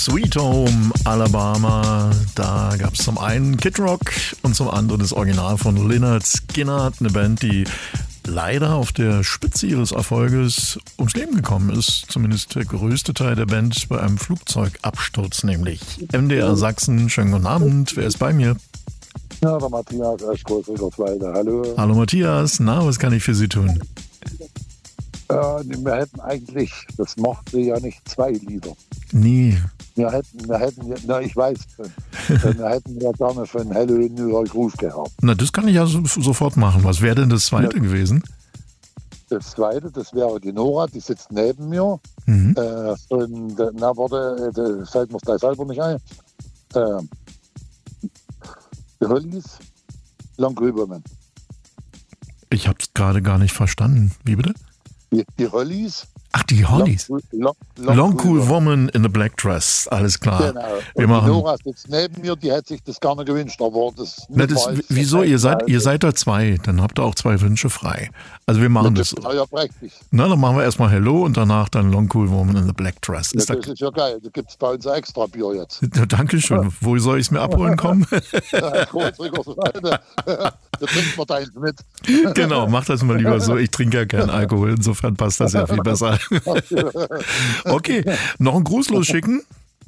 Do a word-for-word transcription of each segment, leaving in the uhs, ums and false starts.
Sweet Home Alabama. Da gab es zum einen Kid Rock und zum anderen das Original von Lynyrd Skynyrd, eine Band, die leider auf der Spitze ihres Erfolges ums Leben gekommen ist. Zumindest der größte Teil der Band bei einem Flugzeugabsturz, nämlich M D R Sachsen. Schönen guten Abend, wer ist bei mir? Ja, der Matthias Eschkos, Rickerswalde. Hallo. Hallo Matthias, na, was kann ich für Sie tun? Äh, wir hätten eigentlich, das mochte ja nicht zwei Lieder. Nee. Wir hätten, wir hätten, na ich weiß, wir hätten ja gerne von Hello New York Groove gehabt. Na, das kann ich ja so, sofort machen. Was wäre denn das zweite ja. gewesen? Das zweite, das wäre die Nora, die sitzt neben mir. Mhm. Äh, und, na, warte, das fällt mir gleich selber nicht ein. Äh, die Hollies, Long Cool Woman. Ich habe es gerade gar nicht verstanden. Wie bitte? Die, die Hollies. Ach, die Hollies. Long, long, long, long Cool Woman. Woman in the Black Dress. Alles klar. Genau. Wir und machen. Die Nora sitzt neben mir, die hätte sich das gerne gewünscht, aber das... Na, das wieso? Ihr seid, ihr seid da zwei. Dann habt ihr auch zwei Wünsche frei. Also wir machen das. Das ist ja prächtig. Na, dann machen wir erstmal Hello und danach dann Long Cool Woman in the Black Dress. Ist ja, das da ist ja geil. Da gibt es bei uns extra Bier jetzt. Ja, Dankeschön. Wo soll ich es mir abholen kommen? Da trinkt man deins mit. Genau, mach das mal lieber so. Ich trinke ja keinen Alkohol. Insofern passt das ja viel besser. Okay, noch einen Gruß losschicken?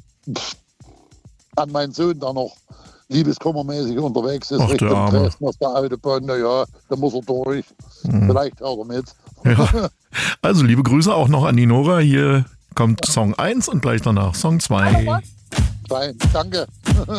An meinen Sohn, der noch liebeskummermäßig unterwegs ist, Ach, Richtung Dresden auf der Autobahn. Naja, da muss er durch. Hm. Vielleicht hört er mit. Ja. Also liebe Grüße auch noch an die Nora. Hier kommt Song eins und gleich danach Song zwei. Fein, danke.